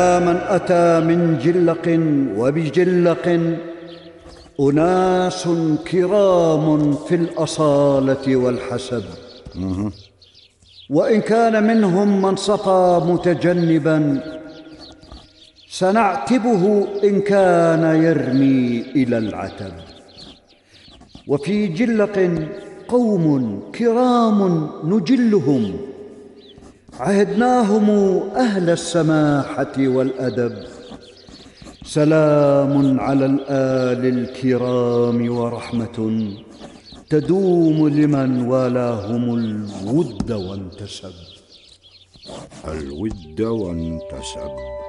من أتى من جلق وبجلق أناس كرام في الأصالة والحسب، وإن كان منهم من صفى متجنبا سنعتبه إن كان يرمي إلى العتب. وفي جلق قوم كرام نجلهم عهدناهم أهل السماحة والأدب. سلام على الآل الكرام ورحمة تدوم لمن والاهم الود وانتسب. الود وانتسب.